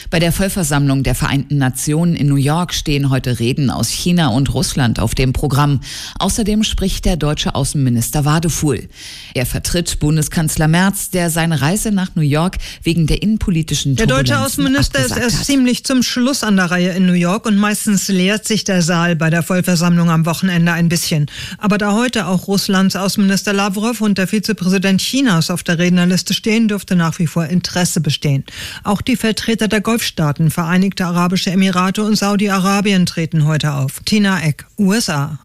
Bei der Vollversammlung der Vereinten Nationen in New York stehen heute Reden aus China und Russland auf dem Programm. Außerdem spricht der deutsche Außenminister Wadefuhl. Er vertritt Bundeskanzler Merz, der seine Reise nach New York wegen der innenpolitischen Turbulenzen Der deutsche Außenminister ist erst hat. ziemlich zum Schluss an der Reihe in New York und meistens leert sich der Saal bei der Vollversammlung am Wochenende ein bisschen. Aber da heute auch Russlands Außenminister Lavrov und der Vizepräsident Chinas auf der Rednerliste stehen, dürfte nach wie vor Interesse bestehen. Auch die Vertreter der Golfstaaten, Vereinigte Arabische Emirate und Saudi-Arabien treten heute auf. Tina Eck, USA.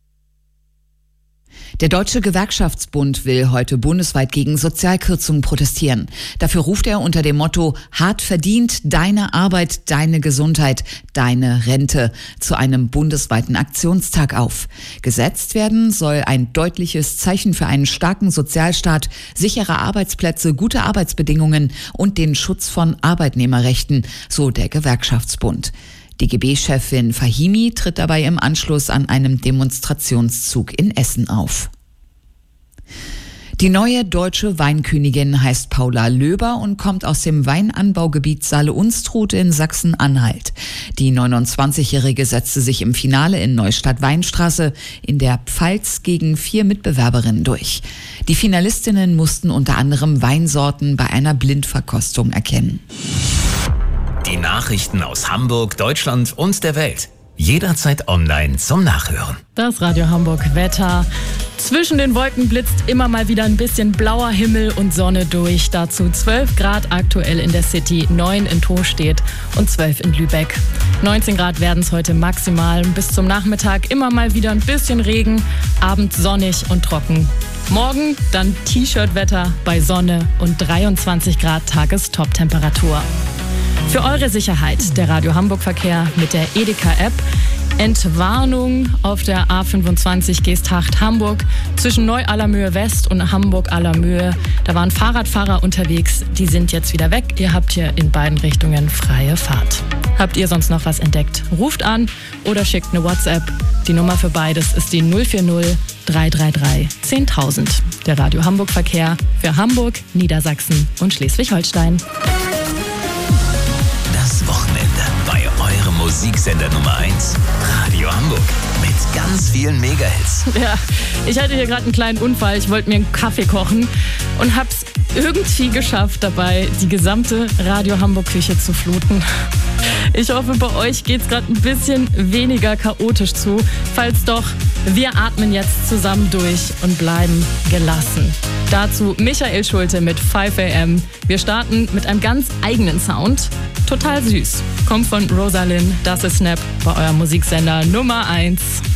Der Deutsche Gewerkschaftsbund will heute bundesweit gegen Sozialkürzungen protestieren. Dafür ruft er unter dem Motto "Hart verdient, deine Arbeit, deine Gesundheit, deine Rente" zu einem bundesweiten Aktionstag auf. Gesetzt werden soll ein deutliches Zeichen für einen starken Sozialstaat, sichere Arbeitsplätze, gute Arbeitsbedingungen und den Schutz von Arbeitnehmerrechten, so der Gewerkschaftsbund. DGB-Chefin Fahimi tritt dabei im Anschluss an einem Demonstrationszug in Essen auf. Die neue deutsche Weinkönigin heißt Paula Löber und kommt aus dem Weinanbaugebiet Saale-Unstrut in Sachsen-Anhalt. Die 29-Jährige setzte sich im Finale in Neustadt-Weinstraße in der Pfalz gegen 4 Mitbewerberinnen durch. Die Finalistinnen mussten unter anderem Weinsorten bei einer Blindverkostung erkennen. Die Nachrichten aus Hamburg, Deutschland und der Welt. Jederzeit online zum Nachhören. Das Radio Hamburg Wetter. Zwischen den Wolken blitzt immer mal wieder ein bisschen blauer Himmel und Sonne durch. Dazu 12 Grad aktuell in der City, 9 in Tostedt und 12 in Lübeck. 19 Grad werden es heute maximal. Bis zum Nachmittag immer mal wieder ein bisschen Regen, abends sonnig und trocken. Morgen dann T-Shirt-Wetter bei Sonne und 23 Grad Tagestop-Temperatur. Für eure Sicherheit der Radio Hamburg Verkehr mit der Edeka-App. Entwarnung auf der A25 Geesthacht-Hamburg zwischen Neu-Allermöhe West und Hamburg-Allermöhe. Da waren Fahrradfahrer unterwegs, die sind jetzt wieder weg. Ihr habt hier in beiden Richtungen freie Fahrt. Habt ihr sonst noch was entdeckt? Ruft an oder schickt eine WhatsApp. Die Nummer für beides ist die 040 333 10.000. Der Radio Hamburg Verkehr für Hamburg, Niedersachsen und Schleswig-Holstein. Das Wochenende bei eurem Musiksender Nummer 1, Radio Hamburg. Mit ganz vielen Megahits. Ja, ich hatte hier gerade einen kleinen Unfall. Ich wollte mir einen Kaffee kochen und hab's irgendwie geschafft, dabei die gesamte Radio Hamburg Küche zu fluten. Ich hoffe, bei euch geht's gerade ein bisschen weniger chaotisch zu. Falls doch, wir atmen jetzt zusammen durch und bleiben gelassen. Dazu Michael Schulte mit 5 AM. Wir starten mit einem ganz eigenen Sound. Total süß. Kommt von Rosalind, das ist Snap bei eurem Musiksender Nummer 1.